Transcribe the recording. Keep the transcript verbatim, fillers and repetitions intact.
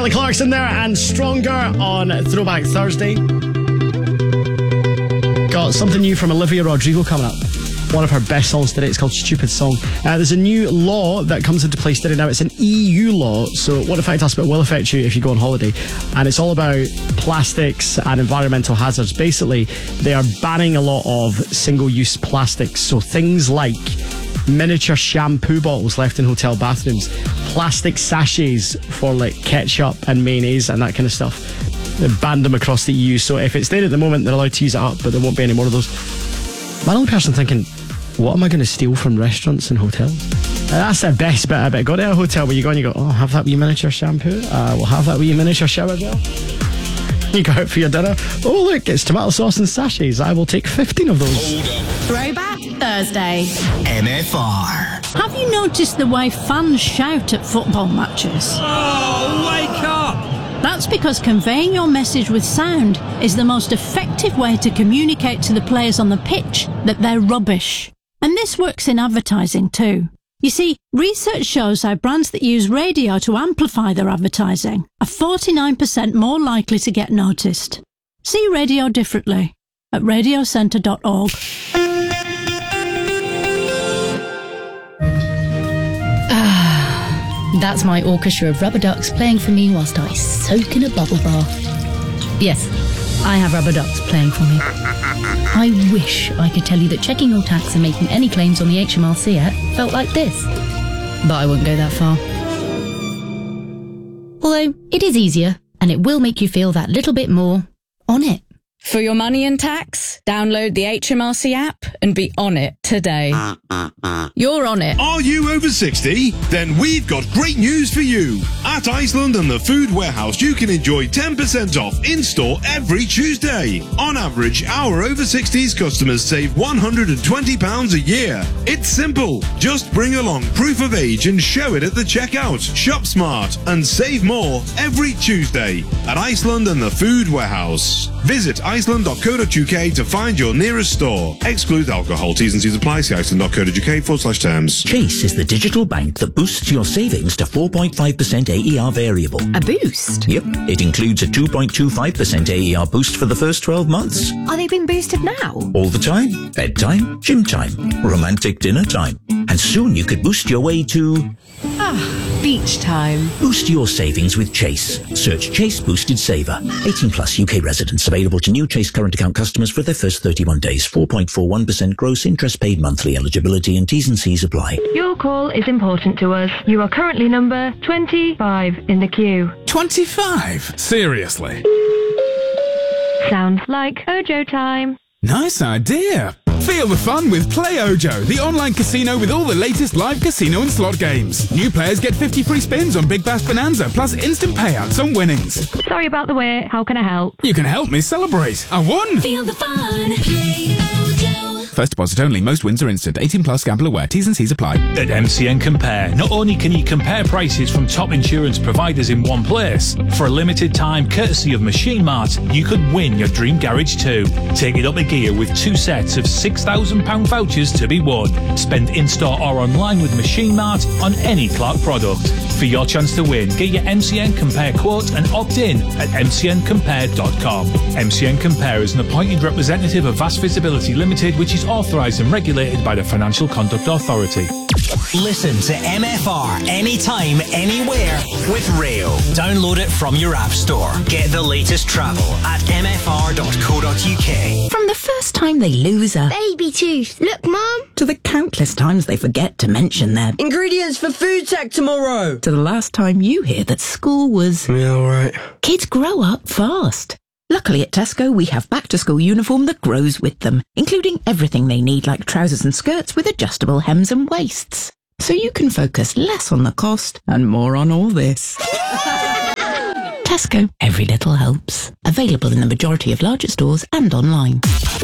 Kelly Clarkson there and Stronger on Throwback Thursday. Got something new from Olivia Rodrigo coming up. One of her best songs today. It's called Stupid Song. Uh, there's a new law that comes into place today now. It's an E U law, so what affects us but will affect you if you go on holiday. And it's all about plastics and environmental hazards. Basically, they are banning a lot of single-use plastics. So things like miniature shampoo bottles left in hotel bathrooms, plastic sachets for like ketchup and mayonnaise and that kind of stuff. They've banned them across the E U. So if it's there at the moment, they're allowed to use it up, but there won't be any more of those. I'm the only person thinking, what am I going to steal from restaurants and hotels? Uh, that's the best bit about it. Go to a hotel where you go and you go, oh, have that wee miniature shampoo. Uh, we'll have that wee miniature shower gel. You go out for your dinner. Oh, look, it's tomato sauce and sachets. I will take fifteen of those. Throwback Thursday. M F R. Have you noticed the way fans shout at football matches? Oh, wake up! That's because conveying your message with sound is the most effective way to communicate to the players on the pitch that they're rubbish. And this works in advertising too. You see, research shows how brands that use radio to amplify their advertising are forty-nine percent more likely to get noticed. See radio differently at radio centre dot org. That's my orchestra of rubber ducks playing for me whilst I soak in a bubble bath. Yes, I have rubber ducks playing for me. I wish I could tell you that checking your tax and making any claims on the H M R C app felt like this. But I wouldn't go that far. Although, it is easier, and it will make you feel that little bit more on it. For your money and tax, download the H M R C app and be on it today. You're on it. Are you over sixty? Then we've got great news for you. At Iceland and the Food Warehouse, you can enjoy ten percent off in-store every Tuesday. On average, our over sixties customers save one hundred twenty pounds a year. It's simple. Just bring along proof of age and show it at the checkout. Shop smart and save more every Tuesday at Iceland and the Food Warehouse. Visit iceland dot co dot uk to find your nearest store. Exclude alcohol. T's and C's apply. See iceland dot co dot uk forward slash terms. Chase is the digital bank that boosts your savings to four point five percent A E R variable. A boost? Yep. It includes a two point two five percent A E R boost for the first twelve months. Are they being boosted now? All the time. Bedtime, gym time, romantic dinner time. And soon you could boost your way to... Ah, beach time. Boost your savings with Chase. Search Chase Boosted Saver. eighteen plus U K residents. Available to new Chase current account customers for their first thirty-one days. four point four one percent gross interest paid monthly. Eligibility and T's and C's apply. Your call is important to us. You are currently number twenty-five in the queue. twenty-five? Seriously? Sounds like Ojo time. Nice idea. Feel the fun with Play Ojo, the online casino with all the latest live casino and slot games. New players get fifty free spins on Big Bash Bonanza, plus instant payouts on winnings. Sorry about the wait. How can I help? You can help me celebrate. I won! Feel the fun. Play Ojo. First deposit only. Most wins are instant. eighteen plus gamble aware. T's and C's apply. At M C N Compare, not only can you compare prices from top insurance providers in one place, for a limited time, courtesy of Machine Mart, you could win your dream garage too. Take it up a gear with two sets of six thousand pounds vouchers to be won. Spend in-store or online with Machine Mart on any Clark product. For your chance to win, get your M C N Compare quote and opt in at m c n compare dot com. M C N Compare is an appointed representative of Vast Visibility Limited, which is authorised and regulated by the Financial Conduct Authority. Listen to M F R anytime, anywhere with Rail. Download it from your app store. Get the latest travel at m f r dot co dot u k. From the first time they lose a baby tooth, look Mum, to the countless times they forget to mention their ingredients for food tech tomorrow, to the last time you hear that school was... Yeah, alright. Kids grow up fast. Luckily at Tesco, we have back-to-school uniform that grows with them, including everything they need like trousers and skirts with adjustable hems and waists. So you can focus less on the cost and more on all this. Tesco, every little helps. Available in the majority of larger stores and online.